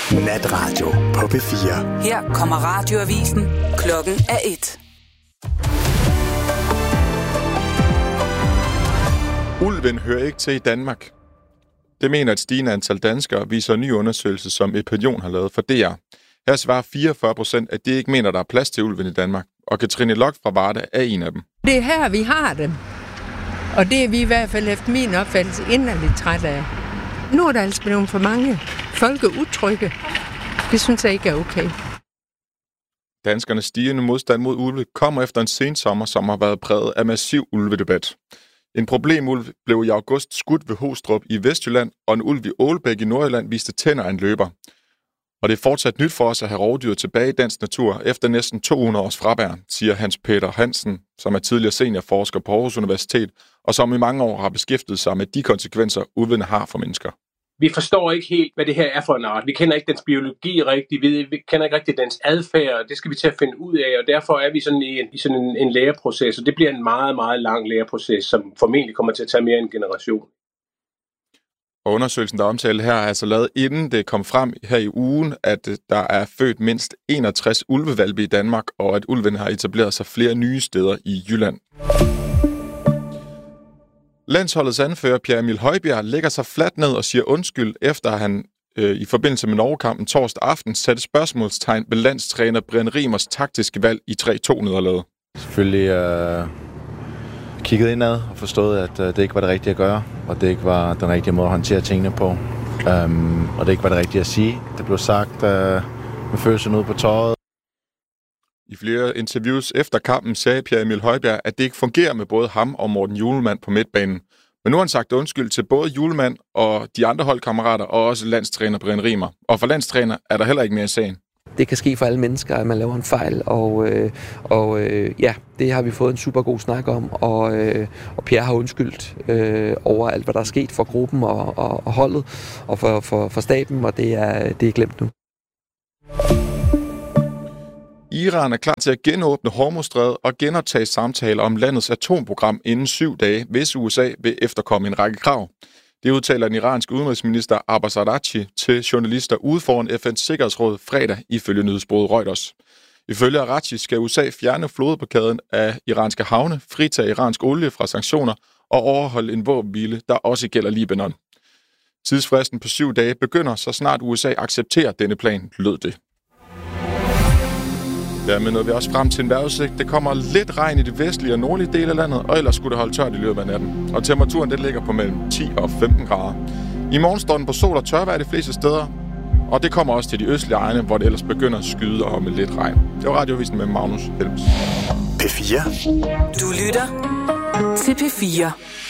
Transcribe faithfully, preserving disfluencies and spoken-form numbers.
Natradio på P fire. Her kommer radioavisen. Klokken er et. Ulven hører ikke til i Danmark. Det mener et stigende antal danskere, viser en ny undersøgelse, som Epinion har lavet for D R. Her svarer fireogfyrre procent, at de ikke mener, der er plads til ulven i Danmark. Og Katrine Lok fra Varde er en af dem. Det er her, vi har dem. Og det er vi i hvert fald efter min opfattelse inderligt træt af. Nu er der altså blevet for mange folkeutrygge. Det synes jeg ikke er okay. Danskernes stigende modstand mod ulve kommer efter en sensommer, som har været præget af massiv ulvedebat. En problemulv blev i august skudt ved Hostrup i Vestjylland, og en ulv i Ålbæk i Nordjylland viste tænder af en løber. Og det er fortsat nyt for os at have rovdyr tilbage i dansk natur efter næsten to hundrede års fravær, siger Hans Peter Hansen, som er tidligere seniorforsker på Aarhus Universitet, og som i mange år har beskæftiget sig med de konsekvenser, ulvene har for mennesker. Vi forstår ikke helt, hvad det her er for en art. Vi kender ikke dens biologi rigtigt, vi kender ikke rigtig dens adfærd, det skal vi til at finde ud af, og derfor er vi sådan i, en, i sådan en, en læreproces, og det bliver en meget, meget lang læreproces, som formentlig kommer til at tage mere end en generation. Og undersøgelsen, der omtaler her, er altså lavet inden det kom frem her i ugen, at der er født mindst enogtres ulvevalpe i Danmark, og at ulven har etableret sig flere nye steder i Jylland. Landsholdets anfører Pierre Emil Højbjerg lægger sig fladt ned og siger undskyld, efter han øh, i forbindelse med Norge-kampen torsdag aften satte spørgsmålstegn ved landstræner Brian Riemers taktiske valg i tre to-nederlaget. Selvfølgelig øh, kigget indad og forstået, at øh, det ikke var det rigtige at gøre, og det ikke var den rigtige måde at håndtere tingene på, um, og det ikke var det rigtige at sige. Det blev sagt øh, med følelsen ud på tøjet. I flere interviews efter kampen sagde Pierre Emil Højbjerg, at det ikke fungerer med både ham og Morten Hjulmand på midtbanen. Men nu har han sagt undskyld til både Hjulmand og de andre holdkammerater, og også landstræner Brian Riemer. Og for landstræner er der heller ikke mere i sagen. Det kan ske for alle mennesker, at man laver en fejl, og, øh, og øh, ja, det har vi fået en super god snak om, og, øh, og Pierre har undskyldt øh, over alt, hvad der er sket for gruppen og, og, og holdet, og for, for, for staben, og det er, det er glemt nu. Iran er klar til at genåbne Hormuzstrædet og genoptage samtaler om landets atomprogram inden syv dage, hvis U S A vil efterkomme en række krav. Det udtaler den iranske udenrigsminister Abbas Araghchi til journalister ude foran F N's Sikkerhedsråd fredag ifølge nyhedsbureauet Reuters. Ifølge Araghchi skal U S A fjerne flådeblokaden af iranske havne, fritage iransk olie fra sanktioner og overholde en våbenhvile, der også gælder Libanon. Tidsfristen på syv dage begynder, så snart U S A accepterer denne plan, lød det. Dermed nåede vi også frem til en vejrudsigt. Det kommer lidt regn i det vestlige og nordlige del af landet, og ellers skulle det holde tørt i løbet af natten. Og temperaturen det ligger på mellem ti og femten grader. I morgen står den på sol og tørvejr de fleste steder, og det kommer også til de østlige egne, hvor det ellers begynder at skyde og med lidt regn. Det var Radioavisen med Magnus Helms. P fire. Du lytter til P fire.